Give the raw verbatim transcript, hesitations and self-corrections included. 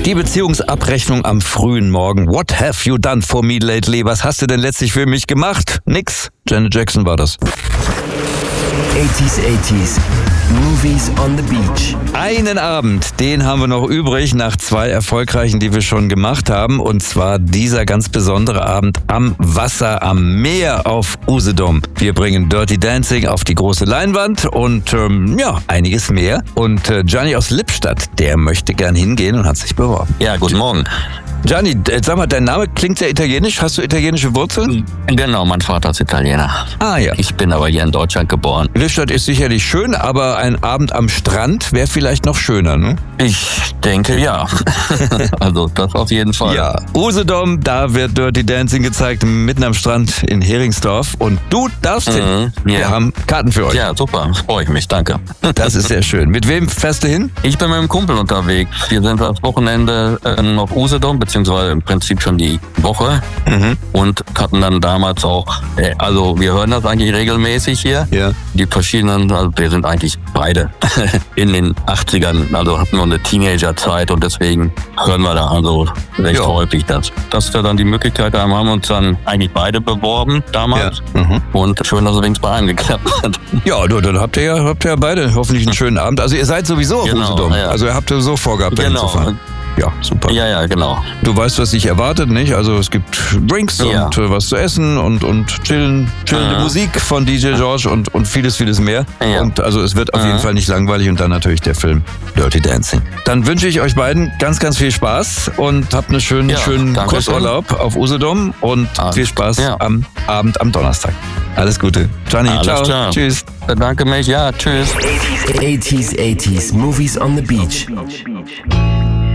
Die Beziehungsabrechnung am frühen Morgen. What have you done for me lately? Was hast du denn letztlich für mich gemacht? Nix. Janet Jackson war das. eighties, eighties. Movies on the Beach. Einen Abend, den haben wir noch übrig nach zwei erfolgreichen, die wir schon gemacht haben. Und zwar dieser ganz besondere Abend am Wasser, am Meer auf Usedom. Wir bringen Dirty Dancing auf die große Leinwand und ähm, ja, einiges mehr. Und äh, Gianni aus Lippstadt, der möchte gern hingehen und hat sich beworben. Ja, guten Morgen. Gianni, sag mal, dein Name klingt sehr italienisch. Hast du italienische Wurzeln? Genau, mein Vater ist Italiener. Ah ja. Ich bin aber hier in Deutschland geboren. Lippstadt ist sicherlich schön, aber ein Abend am Strand wäre vielleicht noch schöner, ne? Ich denke ja. Also das auf jeden Fall. Ja. Usedom, da wird Dirty Dancing gezeigt, mitten am Strand in Heringsdorf. Und du darfst hin. Mhm, Wir ja. haben Karten für euch. Ja, super. Freue ich mich. Danke. Das ist sehr schön. Mit wem fährst du hin? Ich bin mit einem Kumpel unterwegs. Wir sind das Wochenende äh, auf Usedom, beziehungsweise im Prinzip schon die Woche. Mhm. Und hatten dann damals auch, äh, also wir hören das eigentlich regelmäßig hier. Ja. Die verschiedenen, also wir sind eigentlich beide in den achtzigern, also hatten wir eine Teenagerzeit und deswegen hören wir da also recht Ja. häufig das. Dass wir dann die Möglichkeit haben, haben uns dann eigentlich beide beworben damals. Ja. Mhm. Und schön, dass es wenigstens bei einem geklappt hat. Ja, du, dann habt ihr ja, habt ihr ja beide hoffentlich einen schönen Abend. Also ihr seid sowieso auf Genau, Usedom. ja. Also ihr habt ja so vorgehabt, dahin Genau. zu fahren. Ja, super. Ja, ja, genau. Du weißt, was dich erwartet, nicht? Also es gibt Drinks Ja. und äh, was zu essen und, und chillen, chillende Mhm. Musik von D J George und, und vieles, vieles mehr. Ja. Und also es wird auf Mhm. jeden Fall nicht langweilig und dann natürlich der Film Dirty Dancing. Dann wünsche ich euch beiden ganz, ganz viel Spaß und habt einen schönen, Ja, schönen danke Kurzurlaub auf Usedom und Alles- viel Spaß ja. am Abend am Donnerstag. Alles Gute. Gianni, Alles ciao. klar. Tschüss. Bedanke mich, ja, tschüss. eighties, eighties. Movies on the Beach.